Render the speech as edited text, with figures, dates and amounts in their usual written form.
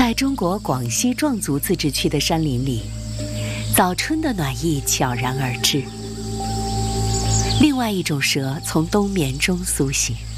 在中国广西壮族自治区的山林里，早春的暖意悄然而至。另外一种蛇从冬眠中苏醒。